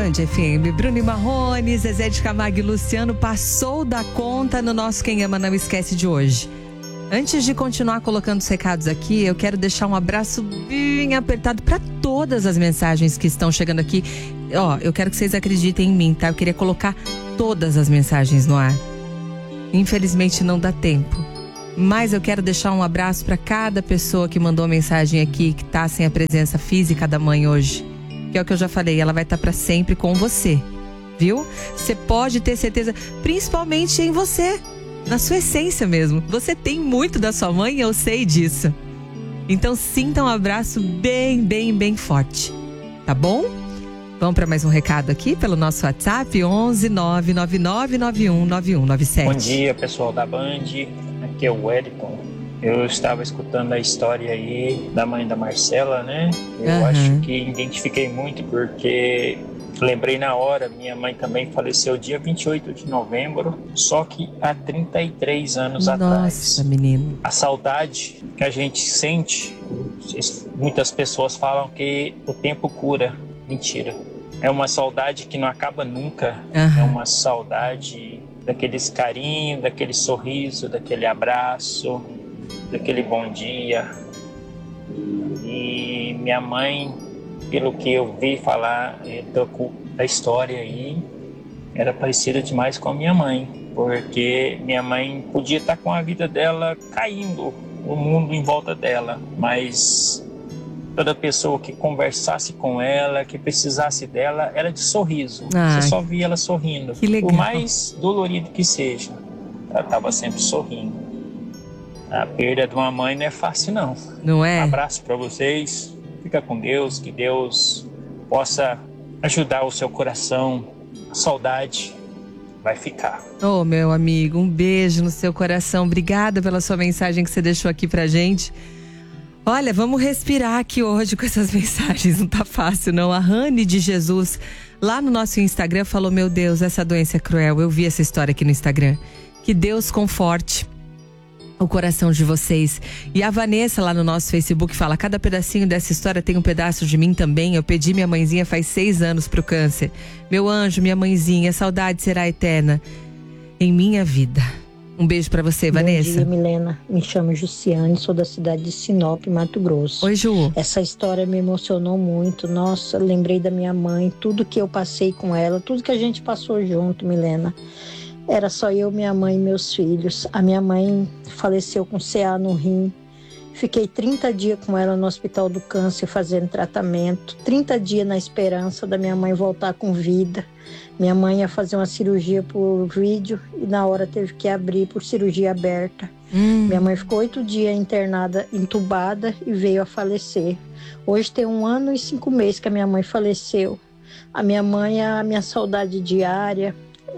Band FM, Bruno e Marrone, Zezé de Camargo e Luciano passou da conta no nosso Quem Ama Não Esquece de hoje. Antes de continuar colocando os recados aqui, eu quero deixar um abraço bem apertado para todas as mensagens que estão chegando aqui. Eu quero que vocês acreditem em mim, tá? Eu queria colocar todas as mensagens no ar. Infelizmente não dá tempo. Mas eu quero deixar um abraço para cada pessoa que mandou mensagem aqui, que tá sem a presença física da mãe hoje. Que é o que eu já falei, ela vai estar para sempre com você, viu? Você pode ter certeza, principalmente em você, na sua essência mesmo. Você tem muito da sua mãe, eu sei disso. Então sinta um abraço bem, bem, bem forte, tá bom? Vamos para mais um recado aqui pelo nosso WhatsApp, 11 999 91 9197. Bom dia, pessoal da Band, aqui é o Wellington. Eu estava escutando a história aí da mãe da Marcela, né? Eu acho que identifiquei muito porque lembrei na hora, minha mãe também faleceu dia 28 de novembro, só que há 33 anos atrás. Nossa, menino. A saudade que a gente sente, muitas pessoas falam que o tempo cura. Mentira. É uma saudade que não acaba nunca. É uma saudade daqueles carinhos, daquele sorriso, daquele abraço, daquele bom dia. E minha mãe, pelo que eu vi falar da história aí, era parecida demais com a minha mãe, porque minha mãe podia estar com a vida dela caindo, o mundo em volta dela, mas toda pessoa que conversasse com ela, que precisasse dela, era de sorriso. Você só via ela sorrindo. Que legal. Por mais dolorido que seja, ela estava sempre sorrindo. A perda de uma mãe não é fácil, não. Não é? Um abraço para vocês. Fica com Deus. Que Deus possa ajudar o seu coração. A saudade vai ficar. Ô, meu amigo, um beijo no seu coração. Obrigada pela sua mensagem que você deixou aqui pra gente. Olha, vamos respirar aqui hoje com essas mensagens. Não tá fácil, não. A Rani de Jesus, lá no nosso Instagram, falou: meu Deus, essa doença é cruel. Eu vi essa história aqui no Instagram. Que Deus conforte o coração de vocês. E a Vanessa lá no nosso Facebook fala: cada pedacinho dessa história tem um pedaço de mim também. Eu pedi minha mãezinha faz 6 anos pro câncer. Meu anjo, minha mãezinha, a saudade será eterna em minha vida. Um beijo pra você, Vanessa. Bom dia, Milena. Me chamo Jussiane, sou da cidade de Sinop, Mato Grosso. Oi, Ju. Essa história me emocionou muito. Nossa, lembrei da minha mãe, tudo que eu passei com ela, tudo que a gente passou junto, Milena. Era só eu, minha mãe e meus filhos. A minha mãe faleceu com CA no rim. Fiquei 30 dias com ela no Hospital do Câncer fazendo tratamento. 30 dias na esperança da minha mãe voltar com vida. Minha mãe ia fazer uma cirurgia por vídeo e na hora teve que abrir por cirurgia aberta. Minha mãe ficou 8 dias internada, entubada e veio a falecer. Hoje tem 1 ano e 5 meses que a minha mãe faleceu. A minha mãe é a minha saudade diária.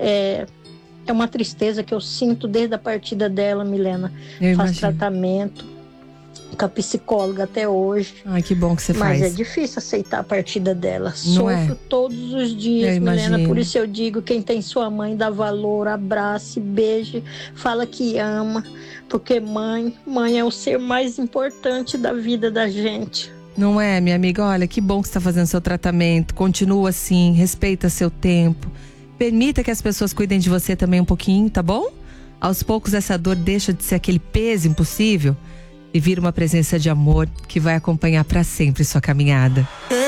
É uma tristeza que eu sinto desde a partida dela, Milena. Faço tratamento com a psicóloga até hoje. Ai, que bom que você faz. Mas é difícil aceitar a partida dela. Sofro todos os dias, Milena. Por isso eu digo, quem tem sua mãe, dá valor, abrace, beije, fala que ama. Porque mãe é o ser mais importante da vida da gente. Não é, minha amiga? Olha, que bom que você está fazendo seu tratamento. Continua assim, respeita seu tempo. Permita que as pessoas cuidem de você também um pouquinho, tá bom? Aos poucos essa dor deixa de ser aquele peso impossível e vira uma presença de amor que vai acompanhar para sempre sua caminhada.